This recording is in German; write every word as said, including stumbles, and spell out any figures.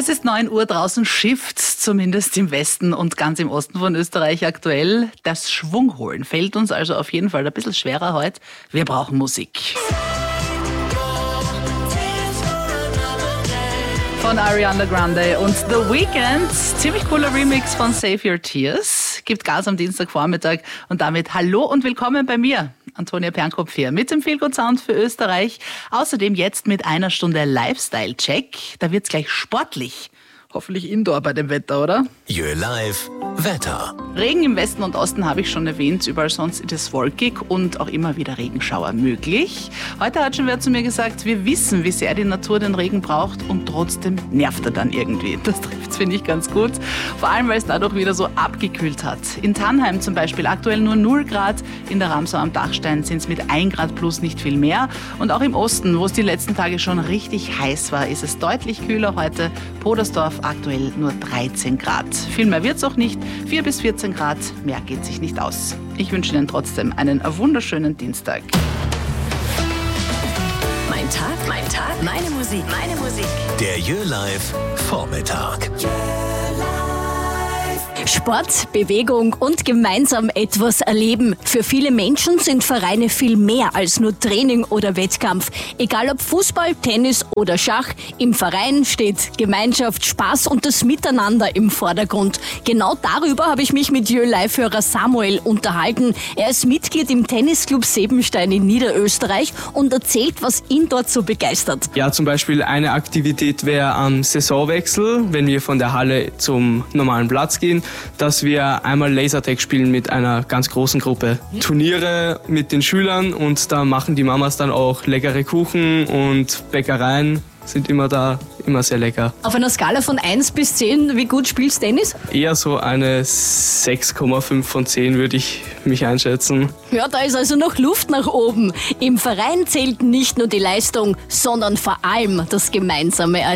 Es ist neun Uhr, draußen schifft's, zumindest im Westen und ganz im Osten von Österreich aktuell. Das Schwung holen fällt uns also auf jeden Fall ein bisschen schwerer heute. Wir brauchen Musik. Von Ariana Grande und The Weeknd. Ziemlich cooler Remix von Save Your Tears. Gibt Gas am Dienstagvormittag und damit hallo und willkommen bei mir. Antonia Pernkopf hier mit dem Feel Good Sound für Österreich. Außerdem jetzt mit einer Stunde Lifestyle-Check. Da wird's gleich sportlich. Hoffentlich indoor bei dem Wetter, oder? Jö Live Wetter. Regen im Westen und Osten habe ich schon erwähnt. Überall sonst ist es wolkig und auch immer wieder Regenschauer möglich. Heute hat schon wer zu mir gesagt, wir wissen, wie sehr die Natur den Regen braucht und trotzdem nervt er dann irgendwie. Das trifft es, finde ich, ganz gut. Vor allem, weil es dadurch wieder so abgekühlt hat. In Tannheim zum Beispiel aktuell nur null Grad. In der Ramsau am Dachstein sind es mit ein Grad plus nicht viel mehr. Und auch im Osten, wo es die letzten Tage schon richtig heiß war, ist es deutlich kühler heute. Podersdorf aktuell nur dreizehn Grad. Viel mehr wird es auch nicht. vier bis vierzehn Grad, mehr geht sich nicht aus. Ich wünsche Ihnen trotzdem einen wunderschönen Dienstag. Mein Tag, mein Tag, meine Musik, meine Musik. Der Jö Live Vormittag. Sport, Bewegung und gemeinsam etwas erleben. Für viele Menschen sind Vereine viel mehr als nur Training oder Wettkampf. Egal ob Fußball, Tennis oder Schach, im Verein steht Gemeinschaft, Spaß und das Miteinander im Vordergrund. Genau darüber habe ich mich mit Jö Live-Hörer Samuel unterhalten. Er ist Mitglied im Tennisclub Sebenstein in Niederösterreich und erzählt, was ihn dort so begeistert. Ja, zum Beispiel eine Aktivität wäre am Saisonwechsel, wenn wir von der Halle zum normalen Platz gehen, dass wir einmal Lasertag spielen mit einer ganz großen Gruppe. Turniere mit den Schülern und da machen die Mamas dann auch leckere Kuchen und Bäckereien sind immer da, immer sehr lecker. Auf einer Skala von eins bis zehn, wie gut spielst du Tennis? Eher so eine sechs Komma fünf von zehn würde ich mich einschätzen. Ja, da ist also noch Luft nach oben. Im Verein zählt nicht nur die Leistung, sondern vor allem das gemeinsame Erleben.